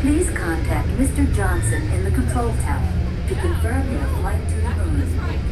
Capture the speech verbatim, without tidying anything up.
Please contact Mister Johnson in the control tower to confirm your flight to the moon.